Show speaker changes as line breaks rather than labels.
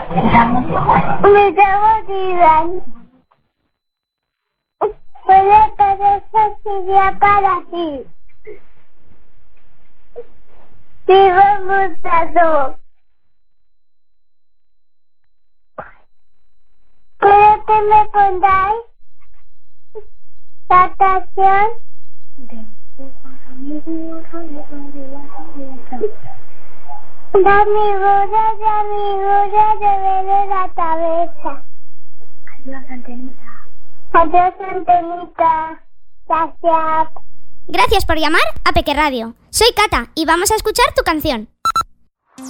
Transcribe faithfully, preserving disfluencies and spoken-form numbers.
Me llamo Dylan. Puede que eso sería para ti. Vivo mutado. ¿Puede que me pongáis la canción? Da mi boda, da mi boda, de ver la cabeza. Adiós, Antenita. Adiós, Antenita. Gracias.
Gracias por llamar a Peque Radio. Soy Cata y vamos a escuchar tu canción.